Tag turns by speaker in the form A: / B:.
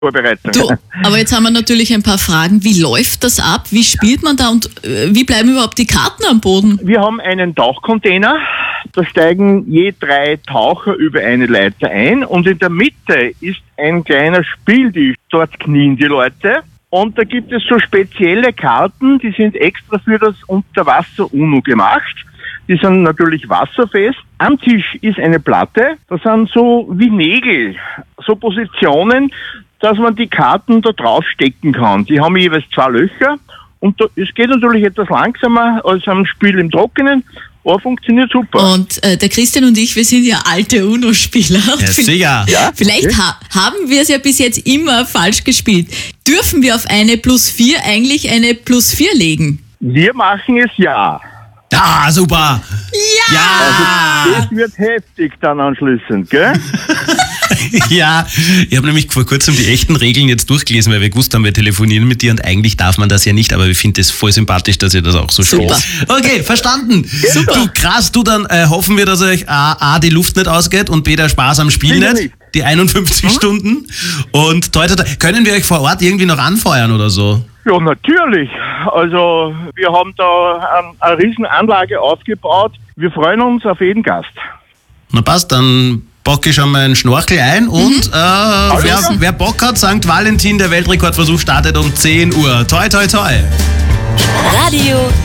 A: Vorbereitung.
B: Du, aber jetzt haben wir natürlich ein paar Fragen. Wie läuft das ab? Wie spielt man da und wie bleiben überhaupt die Karten am Boden?
A: Wir haben einen Tauchcontainer. Da steigen je 3 Taucher über eine Leiter ein und in der Mitte ist ein kleiner Spieltisch. Dort knien die Leute. Und da gibt es so spezielle Karten, die sind extra für das Unterwasser-UNO gemacht. Die sind natürlich wasserfest. Am Tisch ist eine Platte, das sind so wie Nägel, so Positionen, dass man die Karten da drauf stecken kann. Die haben jeweils 2 Löcher und es geht natürlich etwas langsamer als am Spiel im Trockenen, aber funktioniert super.
B: Und der Christian und ich, wir sind ja alte UNO-Spieler.
C: Ja, sicher.
A: Ja?
B: Vielleicht haben wir es ja bis jetzt immer falsch gespielt. Dürfen wir auf eine +4 eigentlich eine +4 legen?
A: Wir machen es ja.
C: Ah, super. Ja.
A: Das wird heftig dann anschließend, gell?
C: Ja, ich habe nämlich vor kurzem die echten Regeln jetzt durchgelesen, weil wir gewusst haben, wir telefonieren mit dir und eigentlich darf man das ja nicht, aber wir finden es voll sympathisch, dass ihr das auch so spielt. Okay, verstanden.
B: Super.
C: Du, krass, du, dann hoffen wir, dass euch A, die Luft nicht ausgeht und B, der Spaß am Spiel
A: Sicher
C: nicht.
A: nicht.
C: Die 51 Stunden. Und toi, toi, toi. Können wir euch vor Ort irgendwie noch anfeuern oder so?
A: Ja, natürlich. Also wir haben da eine riesen Anlage aufgebaut. Wir freuen uns auf jeden Gast.
C: Na passt, dann packe ich schon mal einen Schnorchel ein und wer Bock hat, St. Valentin, der Weltrekordversuch startet um 10 Uhr. Toi, toi, toi.
D: Radio